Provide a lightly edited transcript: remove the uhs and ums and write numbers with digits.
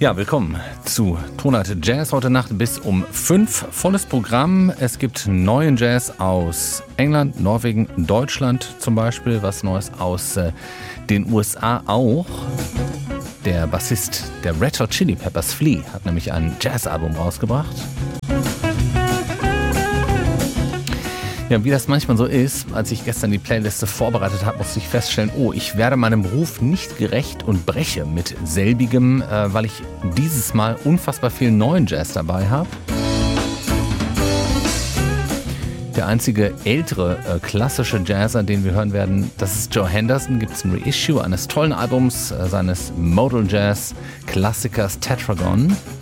Ja, willkommen zu Tonart Jazz heute Nacht bis um 5. Volles Programm. Es gibt neuen Jazz aus England, Norwegen, Deutschland zum Beispiel. Was Neues aus den USA auch. Der Bassist der Red Hot Chili Peppers, Flea, hat nämlich ein Jazzalbum rausgebracht. Ja, wie das manchmal so ist, als ich gestern die Playliste vorbereitet habe, musste ich feststellen, ich werde meinem Ruf nicht gerecht und breche mit selbigem, weil ich dieses Mal unfassbar viel neuen Jazz dabei habe. Der einzige ältere klassische Jazzer, den wir hören werden, das ist Joe Henderson. Gibt es ein Reissue eines tollen Albums seines Modal Jazz Klassikers Tetragon.